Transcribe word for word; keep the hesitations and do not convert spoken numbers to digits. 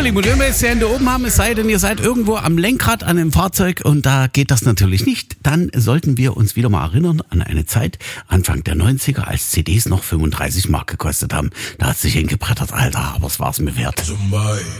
Lieben, und wenn wir jetzt die Hände oben haben, es sei denn, ihr seid irgendwo am Lenkrad an einem Fahrzeug und da geht das natürlich nicht, dann sollten wir uns wieder mal erinnern an eine Zeit, Anfang der neunziger, als C Ds noch fünfunddreißig Mark gekostet haben. Da hat sich hingebrettert, Alter, aber es war's mir wert.